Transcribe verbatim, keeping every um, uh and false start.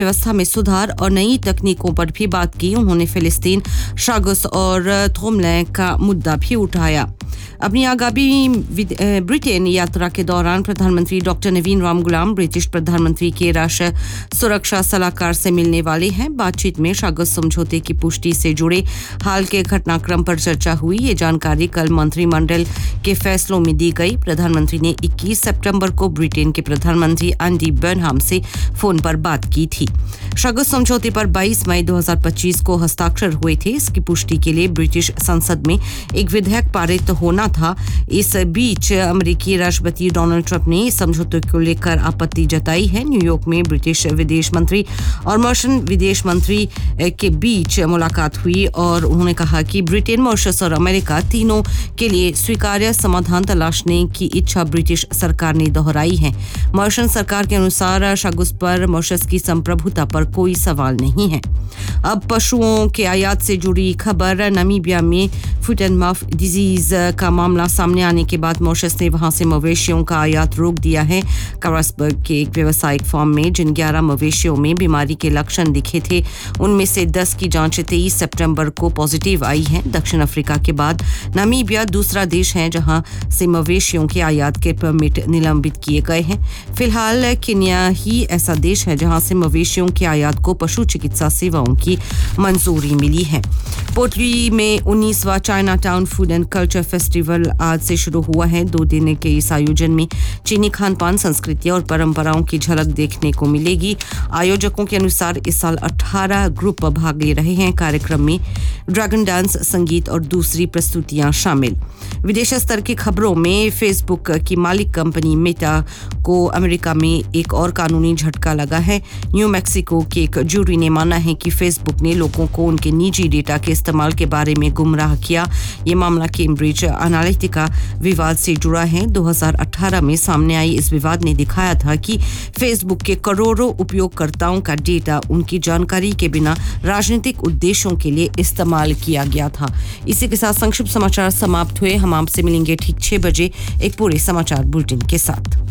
व्यवस्था में सुधार और नई तकनीकों पर भी बात की। उन्होंने फिलिस्तीन, शागुस और थोमलैं का मुद्दा भी उठाया। अपनी आगामी ब्रिटेन यात्रा के दौरान प्रधानमंत्री डॉक्टर नवीन राम गुलाम ब्रिटिश प्रधानमंत्री के राष्ट्रीय सुरक्षा सलाहकार से मिलने वाले हैं। बातचीत में शागुस समझौते की पुष्टि से जुड़े हाल के घटनाक्रम पर चर्चा हुई। ये जानकारी कल मंत्रिमंडल के फैसलों में दी गई। प्रधानमंत्री ने इक्कीस सितंबर को ब्रिटेन के प्रधानमंत्री एंडी बर्नहाम से फोन पर बात की थी। शागुस समझौते पर बाईस मई दो हज़ार पच्चीस को हस्ताक्षर हुए थे। इसकी पुष्टि के लिए ब्रिटिश संसद में एक विधेयक पारित होना था। इस बीच अमेरिकी राष्ट्रपति डोनाल्ड ट्रंप ने इस समझौते को लेकर आपत्ति जताई है। न्यूयॉर्क में ब्रिटिश विदेश मंत्री और मॉरिशस विदेश मंत्री के बीच मुलाकात हुई और उन्होंने कहा कि ब्रिटेन, मॉरिशस और अमेरिका तीनों के लिए स्वीकार्य समाधान तलाशने की इच्छा ब्रिटिश सरकार ने दोहराई है। मॉरिशस सरकार के अनुसार शागुस पर मॉरिशस की संप्रभुता पर कोई सवाल नहीं है। अब पशुओं के आयात से जुड़ी खबर। नामीबिया में फुट एंड माउथ डिजीज का मामला सामने आने के बाद मॉरिशस ने वहां से मवेशियों का आयात रोक दिया है। कारासबर्ग के एक व्यावसायिक फार्म में जिन ग्यारह मवेशियों में बीमारी के लक्षण दिखे थे, उनमें से दस की जांच तेईस सितंबर को पॉजिटिव आई है। दक्षिण अफ्रीका के बाद नामीबिया दूसरा देश है जहां से मवेशियों के आयात के परमिट निलंबित किए गए हैं। फिलहाल केन्या ही ऐसा देश है जहां से मवेशियों के आयात को पशु चिकित्सा सेवाओं की मंजूरी मिली है। पोर्टली में उन्नीसवां China town food and culture festival आज से शुरू हुआ है। दो दिन के इस आयोजन में चीनी खान पान, संस्कृति और परंपराओं की झलक देखने को मिलेगी। आयोजकों के अनुसार इस साल अठारह ग्रुप भाग ले रहे हैं। कार्यक्रम में ड्रैगन डांस, संगीत और दूसरी प्रस्तुतियां शामिल। विदेश स्तर की खबरों में फेसबुक की मालिक कंपनी मेटा को अमेरिका में एक और कानूनी झटका लगा है। न्यू मैक्सिको की एक जूरी ने माना है कि फेसबुक ने लोगों को उनके निजी डेटा के इस्तेमाल के बारे में गुमराह किया। ये मामला कैम्ब्रिज एनालिटिका विवाद से जुड़ा है। दो हज़ार अठारह में सामने आई इस विवाद ने दिखाया था कि फेसबुक के करोड़ों उपयोगकर्ताओं का डेटा उनकी जानकारी के बिना राजनीतिक उद्देश्यों के लिए इस्तेमाल किया गया था। इसी के साथ संक्षिप्त समाचार समाप्त हुए। हम आपसे मिलेंगे ठीक छह बजे एक पूरे समाचार बुलेटिन के साथ।